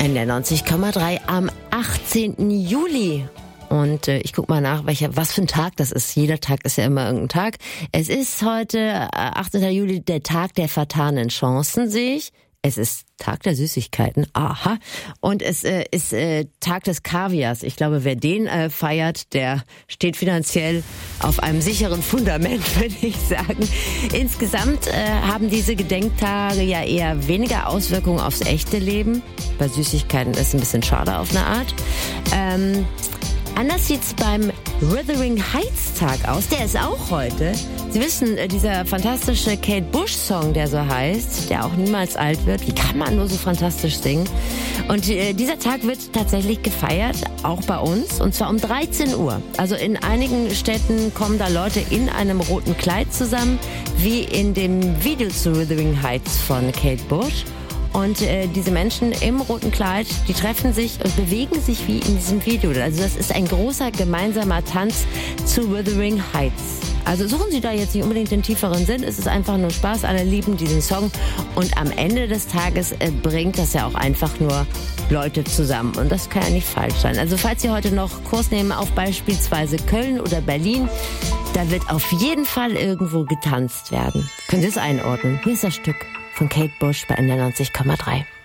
NDR 90,3 am 18. Juli. Und ich guck mal nach, was für ein Tag das ist. Jeder Tag ist ja immer irgendein Tag. Es ist heute, 18. Juli, der Tag der vertanen Chancen, sehe ich. Es ist Tag der Süßigkeiten, aha. Und es ist Tag des Kaviars. Ich glaube, wer den feiert, der steht finanziell auf einem sicheren Fundament, würde ich sagen. Insgesamt haben diese Gedenktage ja eher weniger Auswirkungen aufs echte Leben. Bei Süßigkeiten ist es ein bisschen schade auf eine Art. Anders sieht's beim Wuthering Heights Tag aus. Der ist auch heute. Sie wissen, dieser fantastische Kate Bush Song, der so heißt, der auch niemals alt wird. Wie kann man nur so fantastisch singen? Und dieser Tag wird tatsächlich gefeiert, auch bei uns, und zwar um 13 Uhr. Also in einigen Städten kommen da Leute in einem roten Kleid zusammen, wie in dem Video zu Wuthering Heights von Kate Bush. Und diese Menschen im roten Kleid, die treffen sich und bewegen sich wie in diesem Video. Also das ist ein großer gemeinsamer Tanz zu Wuthering Heights. Also suchen Sie da jetzt nicht unbedingt den tieferen Sinn. Es ist einfach nur Spaß. Alle lieben diesen Song. Und am Ende des Tages bringt das ja auch einfach nur Leute zusammen. Und das kann ja nicht falsch sein. Also falls Sie heute noch Kurs nehmen auf beispielsweise Köln oder Berlin, da wird auf jeden Fall irgendwo getanzt werden. Können Sie es einordnen? Hier ist das Stück von Kate Bush bei NDR 90,3.